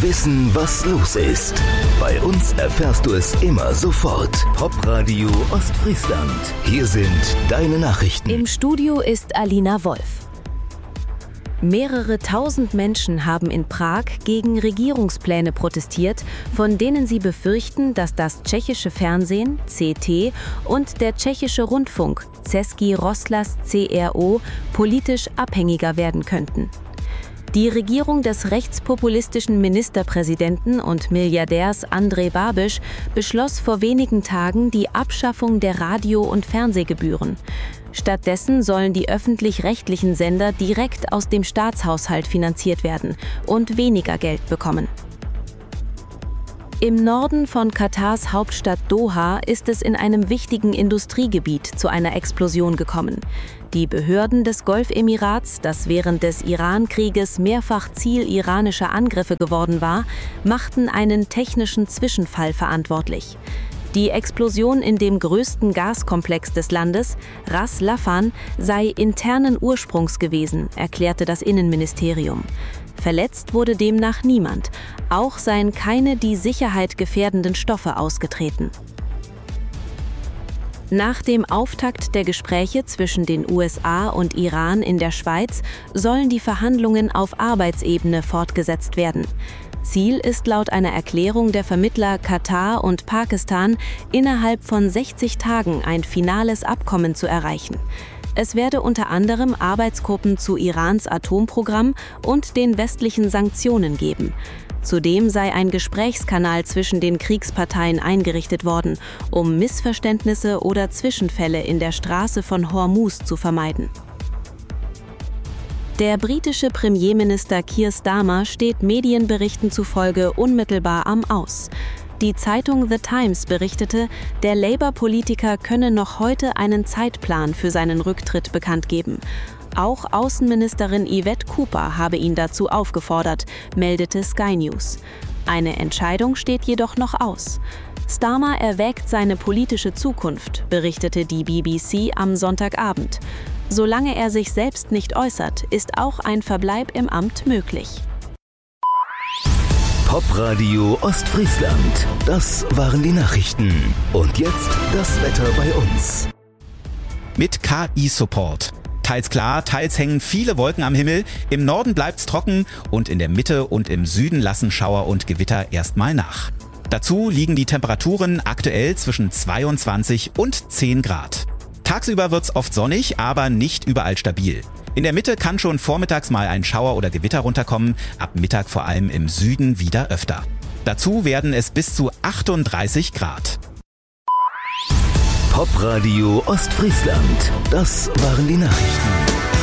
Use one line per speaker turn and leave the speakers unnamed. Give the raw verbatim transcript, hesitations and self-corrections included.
wissen, was los ist. Bei uns erfährst du es immer sofort. Popradio Ostfriesland. Hier sind deine Nachrichten.
Im Studio ist Alina Wolf. Mehrere tausend Menschen haben in Prag gegen Regierungspläne protestiert, von denen sie befürchten, dass das tschechische Fernsehen, C T, und der tschechische Rundfunk, Český rozhlas C R O, politisch abhängiger werden könnten. Die Regierung des rechtspopulistischen Ministerpräsidenten und Milliardärs Andrej Babiš beschloss vor wenigen Tagen die Abschaffung der Radio- und Fernsehgebühren. Stattdessen sollen die öffentlich-rechtlichen Sender direkt aus dem Staatshaushalt finanziert werden und weniger Geld bekommen. Im Norden von Katars Hauptstadt Doha ist es in einem wichtigen Industriegebiet zu einer Explosion gekommen. Die Behörden des Golfemirats, das während des Iran-Krieges mehrfach Ziel iranischer Angriffe geworden war, machten einen technischen Zwischenfall verantwortlich. Die Explosion in dem größten Gaskomplex des Landes, Ras Laffan, sei internen Ursprungs gewesen, erklärte das Innenministerium. Verletzt wurde demnach niemand. Auch seien keine die Sicherheit gefährdenden Stoffe ausgetreten. Nach dem Auftakt der Gespräche zwischen den U S A und Iran in der Schweiz sollen die Verhandlungen auf Arbeitsebene fortgesetzt werden. Ziel ist laut einer Erklärung der Vermittler Katar und Pakistan, innerhalb von sechzig Tagen ein finales Abkommen zu erreichen. Es werde unter anderem Arbeitsgruppen zu Irans Atomprogramm und den westlichen Sanktionen geben. Zudem sei ein Gesprächskanal zwischen den Kriegsparteien eingerichtet worden, um Missverständnisse oder Zwischenfälle in der Straße von Hormuz zu vermeiden. Der britische Premierminister Keir Starmer steht Medienberichten zufolge unmittelbar am Aus. Die Zeitung The Times berichtete, der Labour-Politiker könne noch heute einen Zeitplan für seinen Rücktritt bekannt geben. Auch Außenministerin Yvette Cooper habe ihn dazu aufgefordert, meldete Sky News. Eine Entscheidung steht jedoch noch aus. Starmer erwägt seine politische Zukunft, berichtete die B B C am Sonntagabend. Solange er sich selbst nicht äußert, ist auch ein Verbleib im Amt möglich.
Popradio Ostfriesland. Das waren die Nachrichten. Und jetzt das Wetter bei uns.
Mit K I-Support. Teils klar, teils hängen viele Wolken am Himmel. Im Norden bleibt's trocken und in der Mitte und im Süden lassen Schauer und Gewitter erstmal nach. Dazu liegen die Temperaturen aktuell zwischen zweiundzwanzig und zehn Grad. Tagsüber wird's oft sonnig, aber nicht überall stabil. In der Mitte kann schon vormittags mal ein Schauer oder Gewitter runterkommen, ab Mittag vor allem im Süden wieder öfter. Dazu werden es bis zu achtunddreißig Grad.
Popradio Ostfriesland. Das waren die Nachrichten.